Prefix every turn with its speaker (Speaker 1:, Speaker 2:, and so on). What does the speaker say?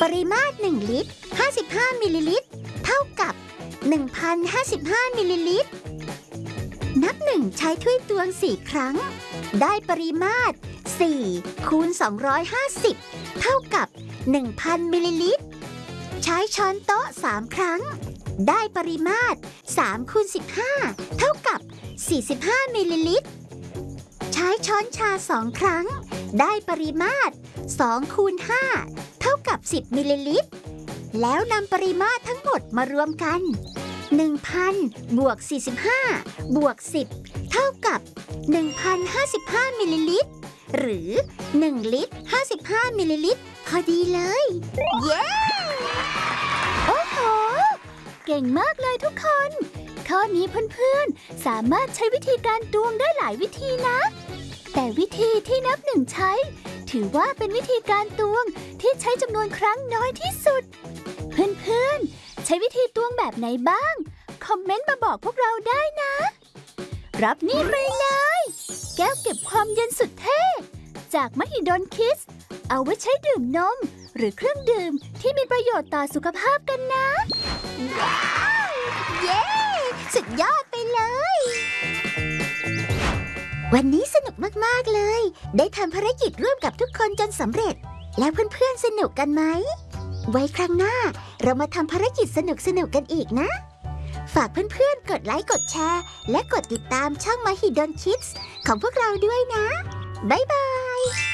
Speaker 1: ปริมาตร1ลิตร55มิลลิลิตรเท่ากับ 1,055 มิลลิลิตรนับ1ใช้ถ้วยตวง4ครั้งได้ปริมาตร4คูณ250เท่ากับ 1,000 มิลลิลิตรใช้ช้อนโต๊ะ3ครั้งได้ปริมาตร3คูณ15เท่ากับ45มิลลิลิตรใช้ช้อนชา2ครั้งได้ปริมาตร2คูณ5เท่ากับ10มิลลิลิตรแล้วนำปริมาตรทั้งหมดมารวมกัน 1,000 บวก 45 บวก 10 เท่ากับ 1,055 มิลลิลิตรหรือ1ลิตร55มิลลิลิตรพอดีเลยเย้
Speaker 2: โอ้โหเก่งมากเลยทุกคนข้อนี้เพื่อนๆสามารถใช้วิธีการตวงได้หลายวิธีนะแต่วิธีที่นับหนึ่งใช้ถือว่าเป็นวิธีการตวงที่ใช้จำนวนครั้งน้อยที่สุดเพื่อนๆใช้วิธีตวงแบบไหนบ้างคอมเมนต์มาบอกพวกเราได้นะรับนี่ไปเลยแก้วเก็บความเย็นสุดเท่จากมหิดลคิดส์เอาไว้ใช้ดื่มนมหรือเครื่องดื่มที่มีประโยชน์ต่อสุขภาพกันนะ
Speaker 1: ว้าวเย้สุดยอดไปเลยวันนี้สนุกมากๆเลยได้ทำภารกิจร่วมกับทุกคนจนสำเร็จแล้วเพื่อนๆสนุกกันไหมไว้ครั้งหน้าเรามาทำภารกิจสนุกๆกันอีกนะฝากเพื่อนๆกดไลค์กดแชร์และกดติดตามช่อง Mahidol Kids ของพวกเราด้วยนะบ๊ายบาย